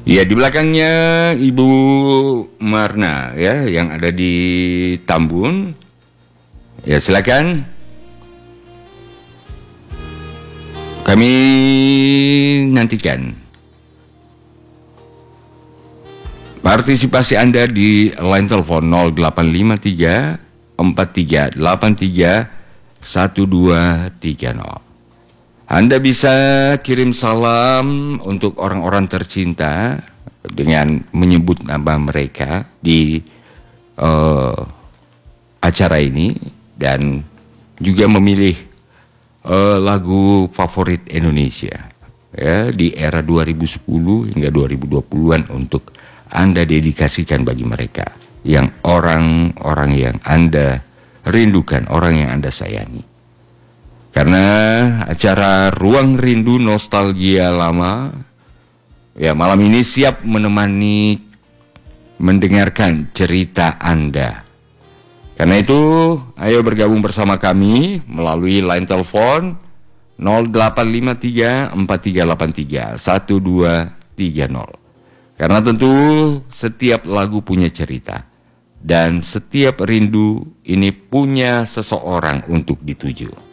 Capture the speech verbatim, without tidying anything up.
Ya, di belakangnya Ibu Marna ya yang ada di Tambun. Ya, silakan. Kami nantikan partisipasi Anda di line telepon nol delapan lima tiga empat tiga delapan tiga satu dua tiga nol. Anda bisa kirim salam untuk orang-orang tercinta dengan menyebut nama mereka di uh, acara ini dan juga memilih uh, lagu favorit Indonesia ya di era dua ribu sepuluh hingga dua ribu dua puluhan untuk Anda dedikasikan bagi mereka yang orang-orang yang Anda rindukan, orang yang Anda sayangi. Karena acara Ruang Rindu Nostalgia Lama ya malam ini siap menemani mendengarkan cerita Anda. Karena itu ayo bergabung bersama kami melalui line telepon nol delapan lima tiga empat tiga delapan tiga satu dua tiga nol. Karena tentu setiap lagu punya cerita dan setiap rindu ini punya seseorang untuk dituju.